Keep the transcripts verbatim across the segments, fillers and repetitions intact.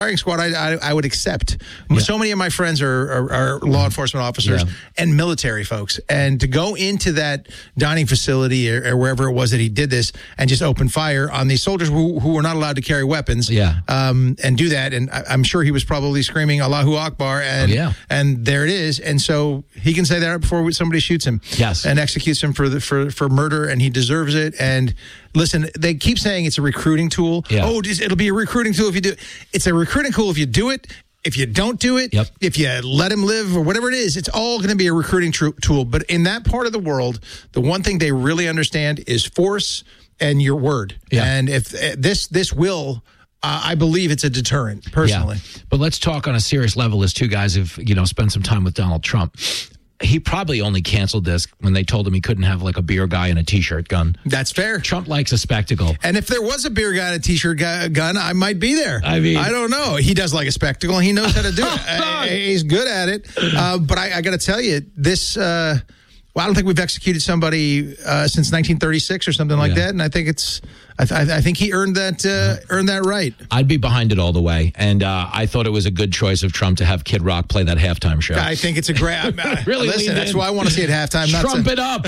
firing squad I, I, I would accept. Yeah. So many of my friends are, are, are law enforcement officers yeah. and military folks. And to go into that dining facility or, or wherever it was that he did this and just open fire on these soldiers who, who were not allowed to carry weapons yeah. um, and do that. And I, I'm sure he was probably screaming Allahu Akbar. And, oh, yeah. and there it is. And so he can say that before somebody shoots him yes. and executes him for, the, for, for murder. And he deserves it. And listen, they keep saying it's a recruiting tool. Yeah. Oh, it'll be a recruiting tool if you do it. It's a recruiting tool if you do it. If you don't do it, yep. if you let him live or whatever it is, it's all going to be a recruiting tr- tool. But in that part of the world, the one thing they really understand is force and your word. Yeah. And if uh, this this will, uh, I believe it's a deterrent, personally. Yeah. But let's talk on a serious level as two guys who've, you know, spent some time with Donald Trump. He probably only canceled this when they told him he couldn't have like a beer guy and a T-shirt gun. That's fair. Trump likes a spectacle. And if there was a beer guy and a T-shirt guy, gun, I might be there. I mean, I don't know. He does like a spectacle. He knows how to do it. uh, he's good at it. Uh, but I, I got to tell you, this... Uh, well, I don't think we've executed somebody uh, since nineteen thirty-six or something like yeah. that, and I think it's, I, th- I think he earned that, uh, earned that right. I'd be behind it all the way, and uh, I thought it was a good choice of Trump to have Kid Rock play that halftime show. I think it's a great. I, really, listen, that's in. Why I want to see it halftime. Trump not it up.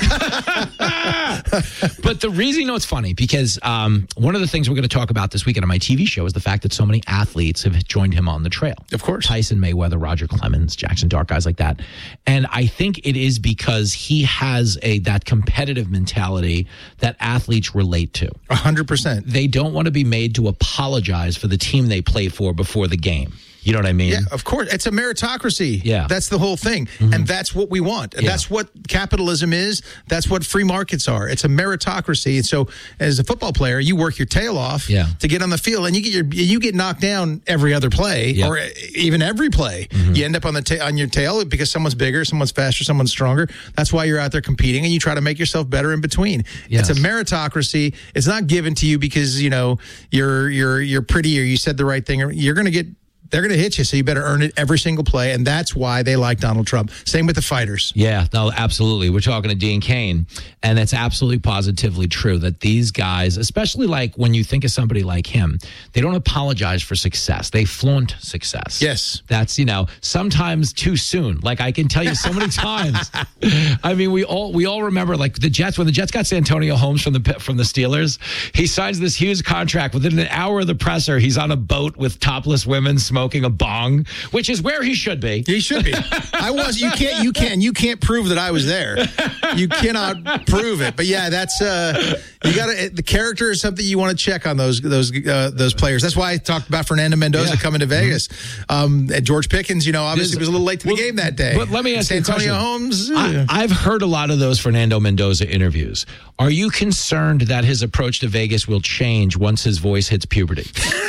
But the reason, you know, it's funny because um, one of the things we're going to talk about this weekend on my T V show is the fact that so many athletes have joined him on the trail. Of course, Tyson Mayweather, Roger Clemens, Jackson Dart, guys like that, and I think it is because he has. Has a that competitive mentality that athletes relate to. A hundred percent. They don't want to be made to apologize for the team they play for before the game. You know what I mean? Yeah, of course. It's a meritocracy. Yeah. That's the whole thing. Mm-hmm. And that's what we want. And yeah. that's what capitalism is. That's what free markets are. It's a meritocracy. And so as a football player, you work your tail off yeah. to get on the field and you get your you get knocked down every other play yep. or even every play. Mm-hmm. You end up on the ta- on your tail because someone's bigger, someone's faster, someone's stronger. That's why you're out there competing and you try to make yourself better in between. Yes. It's a meritocracy. It's not given to you because, you know, you're you're you're pretty or you said the right thing. You're going to get They're going to hit you, so you better earn it every single play, and that's why they like Donald Trump. Same with the fighters. Yeah, no, absolutely. We're talking to Dean Cain, and it's absolutely positively true that these guys, especially like when you think of somebody like him, they don't apologize for success. They flaunt success. Yes. That's, you know, sometimes too soon. Like I can tell you so many times. I mean, we all we all remember like the Jets, when the Jets got Santonio Holmes from the from the Steelers, he signs this huge contract. Within an hour of the presser, he's on a boat with topless women smoking a bong, which is where he should be. He should be. I was. You can't. You can. You can't prove that I was there. You cannot prove it. But yeah, that's uh, you got to. The character is something you want to check on those those uh, those players. That's why I talked about Fernando Mendoza yeah. coming to Vegas. Um, and George Pickens, you know, obviously was a little late to the well, game that day. But let me ask you a question. Antonio Holmes. I, I've heard a lot of those Fernando Mendoza interviews. Are you concerned that his approach to Vegas will change once his voice hits puberty?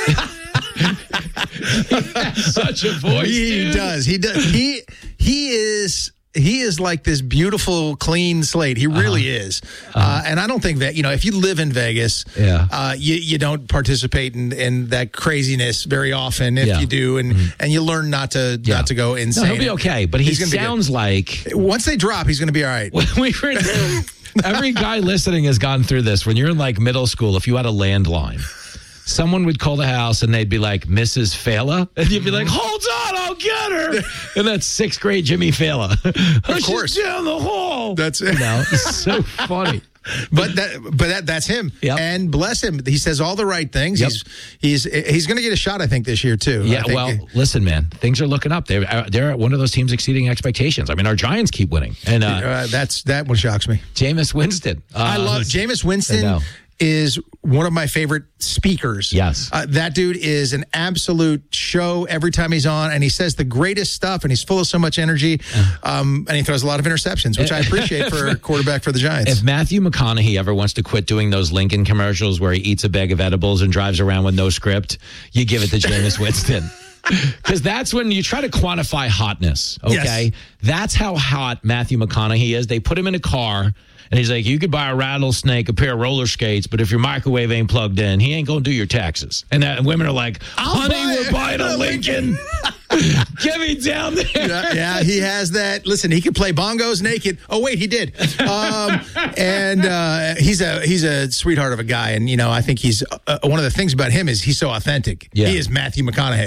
Such a voice. He dude. does. He does. He he is. He is like this beautiful, clean slate. He really uh-huh. is. Uh-huh. Uh, and I don't think that, you know, if you live in Vegas, yeah. uh, you, you don't participate in, in that craziness very often if yeah. you do. And, mm-hmm. and you learn not to yeah. not to go insane. No, he'll be okay. But he sounds like... Once they drop, he's going to be all right. When we were in, every guy listening has gone through this. When you're in like middle school, if you had a landline, someone would call the house and they'd be like, Missus Fela? And you'd be like, hold on, I'll get her. And that's sixth grade Jimmy Fela. Of course. She's down the hall. That's it. You know, it's so funny. But that, but that, that's him. Yep. And bless him. He says all the right things. Yep. He's he's he's going to get a shot, I think, this year, too. Yeah, well, listen, man, things are looking up. They're, they're one of those teams exceeding expectations. I mean, our Giants keep winning. And uh, uh, that's that one shocks me. Jameis Winston. Uh, I love Jameis Winston. Is one of my favorite speakers. Yes. Uh, that dude is an absolute show every time he's on, and he says the greatest stuff, and he's full of so much energy, um, and he throws a lot of interceptions, which I appreciate for a quarterback for the Giants. If Matthew McConaughey ever wants to quit doing those Lincoln commercials where he eats a bag of edibles and drives around with no script, you give it to Jameis Winston. Because that's when you try to quantify hotness, okay? Yes. That's how hot Matthew McConaughey is. They put him in a car, and he's like, you could buy a rattlesnake, a pair of roller skates, but if your microwave ain't plugged in, he ain't going to do your taxes. And, that, and women are like, honey, we're buying a Lincoln. Get me down there. Yeah, yeah, he has that. Listen, he can play bongos naked. Oh wait, he did. Um, and uh, he's a he's a sweetheart of a guy, and you know I think he's uh, one of the things about him is he's so authentic. Yeah. He is Matthew McConaughey.